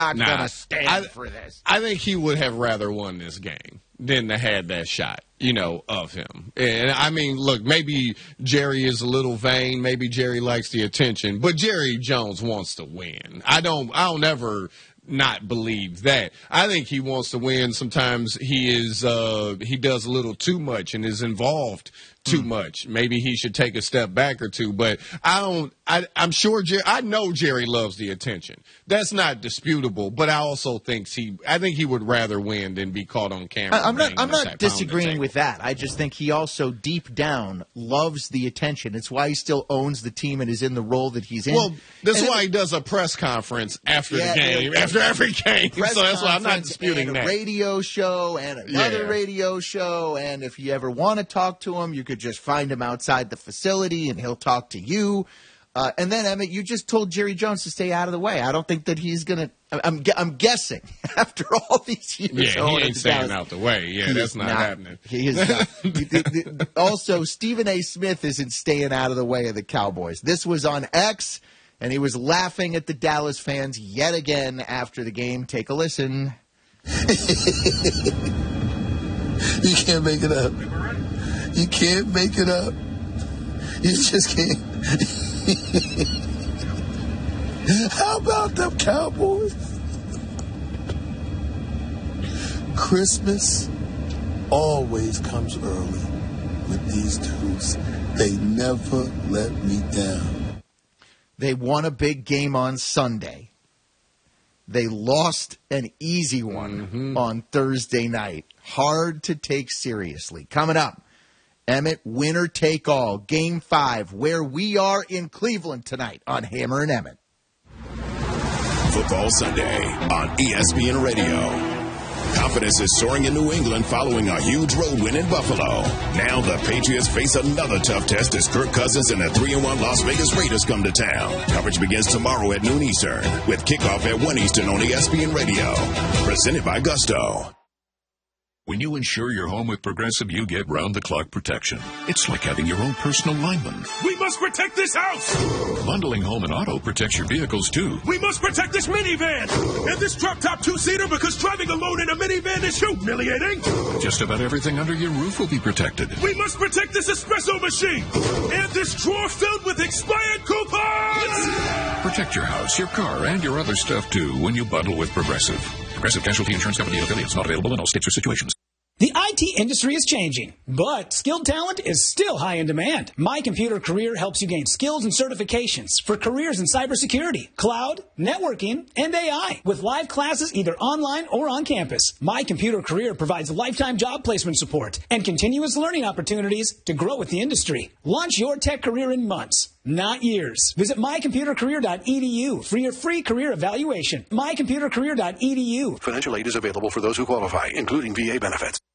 not going to stand for this. I think he would have rather won this game than to have that shot, of him. And I mean, look, maybe Jerry is a little vain. Maybe Jerry likes the attention, but Jerry Jones wants to win. I don't ever not believe that. I think he wants to win. Sometimes he does a little too much and is involved too much. Maybe he should take a step back or two, but I'm sure I know Jerry loves the attention. That's not disputable, but I also think he would rather win than be caught on camera. I'm not disagreeing with that. I just think he also deep down loves the attention. It's why he still owns the team and is in the role that he's in. Well, that's why he does a press conference after the game, after every game. So that's why I'm not disputing that. A radio show and another radio show, and if you ever want to talk to him, you could just find him outside the facility and he'll talk to you. And then, Emmett, you just told Jerry Jones to stay out of the way. I don't think that he's going to – I'm guessing after all these years. Yeah, he ain't staying out the way. Yeah, that's not happening. He is not. Also, Stephen A. Smith isn't staying out of the way of the Cowboys. This was on X, and he was laughing at the Dallas fans yet again after the game. Take a listen. You can't make it up. You can't make it up. You just can't. How about them Cowboys? Christmas always comes early with these dudes. They never let me down. They won a big game on Sunday. They lost an easy one on Thursday night. Hard to take seriously. Coming up, Emmett, winner take all, Game 5, where we are in Cleveland tonight on Hammer and Emmett. Football Sunday on ESPN Radio. Confidence is soaring in New England following a huge road win in Buffalo. Now the Patriots face another tough test as Kirk Cousins and the 3-1 Las Vegas Raiders come to town. Coverage begins tomorrow at noon Eastern with kickoff at 1 Eastern on ESPN Radio. Presented by Gusto. When you insure your home with Progressive, you get round-the-clock protection. It's like having your own personal lineman. We must protect this house! Bundling home and auto protects your vehicles, too. We must protect this minivan! And this drop-top two-seater because driving alone in a minivan is humiliating! Just about everything under your roof will be protected. We must protect this espresso machine! And this drawer filled with expired coupons! Protect your house, your car, and your other stuff, too, when you bundle with Progressive. Progressive Casualty Insurance Company and affiliates. Not available in all states or situations. The IT industry is changing, but skilled talent is still high in demand. My Computer Career helps you gain skills and certifications for careers in cybersecurity, cloud, networking, and AI. With live classes either online or on campus, My Computer Career provides lifetime job placement support and continuous learning opportunities to grow with the industry. Launch your tech career in months, not years. Visit mycomputercareer.edu for your free career evaluation. mycomputercareer.edu. Financial aid is available for those who qualify, including VA benefits.